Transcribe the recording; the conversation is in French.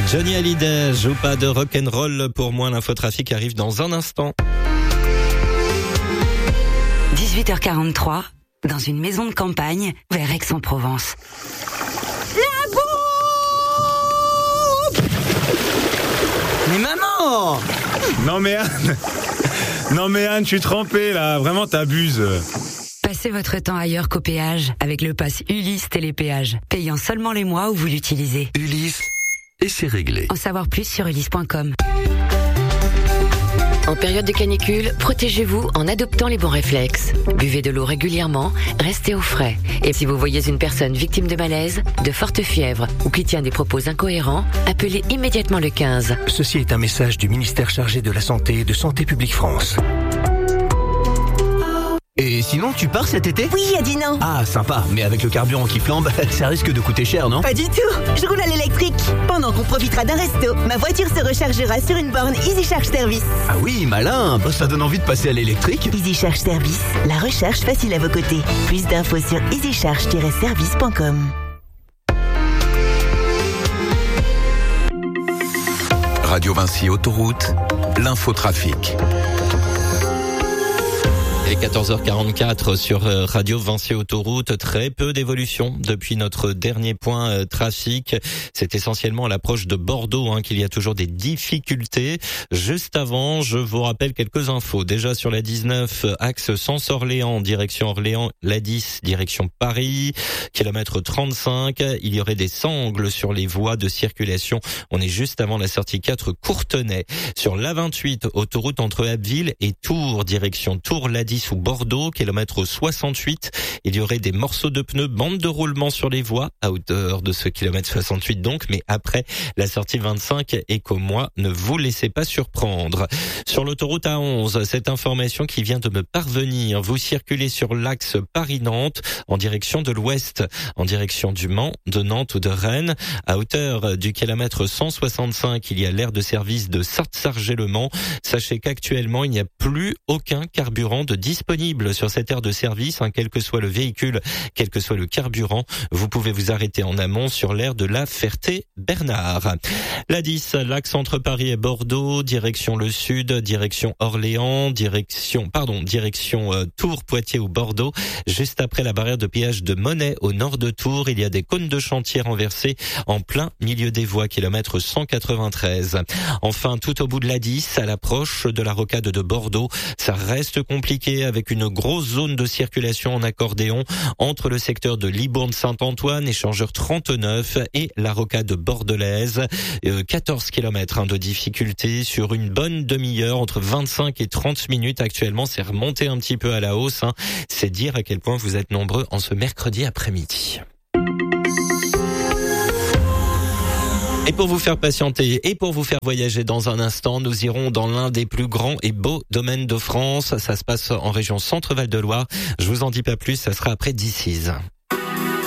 Johnny Hallyday joue pas de rock'n'roll pour moi. L'infotrafic arrive dans un instant. 18h43, dans une maison de campagne, vers Aix-en-Provence. La bombe! Mais maman! Non mais Anne, je suis trempé là, vraiment t'abuses. Passez votre temps ailleurs qu'au péage avec le pass Ulysse Télépéage, payant seulement les mois où vous l'utilisez. Ulysse, et c'est réglé. En savoir plus sur ulysse.com. En période de canicule, protégez-vous en adoptant les bons réflexes. Buvez de l'eau régulièrement, restez au frais. Et si vous voyez une personne victime de malaise, de forte fièvre ou qui tient des propos incohérents, appelez immédiatement le 15. Ceci est un message du ministère chargé de la Santé et de Santé Publique France. Et sinon, tu pars cet été? Oui, à Dinan. Ah, sympa, mais avec le carburant qui flambe, ça risque de coûter cher, non? Pas du tout, je roule à l'électrique. Pendant qu'on profitera d'un resto, ma voiture se rechargera sur une borne Easy Charge Service. Ah oui, malin, ça donne envie de passer à l'électrique. Easy Charge Service, la recharge facile à vos côtés. Plus d'infos sur easycharge-service.com. Radio Vinci Autoroute, l'infotrafic. Et 14h44 sur Radio Vinci Autoroute, très peu d'évolution depuis notre dernier point trafic. C'est essentiellement à l'approche de Bordeaux qu'il y a toujours des difficultés. Juste avant, je vous rappelle quelques infos. Déjà sur la 19, axe Sens-Orléans, direction Orléans, la 10, direction Paris, kilomètre 35. Il y aurait des sangles sur les voies de circulation. On est juste avant la sortie 4 Courtenay. Sur la 28, autoroute entre Abbeville et Tours, direction Tours-la-10 ou Bordeaux, kilomètre 68. Il y aurait des morceaux de pneus, bande de roulement sur les voies, à hauteur de ce kilomètre 68 donc, mais après la sortie 25 et qu'au mois, ne vous laissez pas surprendre. Sur l'autoroute A11, cette information qui vient de me parvenir, vous circulez sur l'axe Paris-Nantes en direction de l'ouest, en direction du Mans, de Nantes ou de Rennes. À hauteur du kilomètre 165, il y a l'aire de service de Sarthe-Sargé-le-Mans. Sachez qu'actuellement, il n'y a plus aucun carburant de disponible sur cette aire de service, quel que soit le véhicule, quel que soit le carburant. Vous pouvez vous arrêter en amont sur l'aire de la Ferté-Bernard. La 10, l'axe entre Paris et Bordeaux, direction le sud, direction Orléans, direction Tours, Poitiers ou Bordeaux. Juste après la barrière de péage de Monnet au nord de Tours, il y a des cônes de chantier renversés en plein milieu des voies, kilomètre 193. Enfin, tout au bout de la 10, à l'approche de la rocade de Bordeaux, ça reste compliqué avec une grosse zone de circulation en accordéon entre le secteur de Libourne-Saint-Antoine, échangeur 39 et la rocade bordelaise. 14 km de difficulté sur une bonne demi-heure, entre 25 et 30 minutes actuellement. C'est remonté un petit peu à la hausse. C'est dire à quel point vous êtes nombreux en ce mercredi après-midi. Et pour vous faire patienter et pour vous faire voyager dans un instant, nous irons dans l'un des plus grands et beaux domaines de France. Ça se passe en région Centre-Val de Loire. Je vous en dis pas plus, ça sera après 10.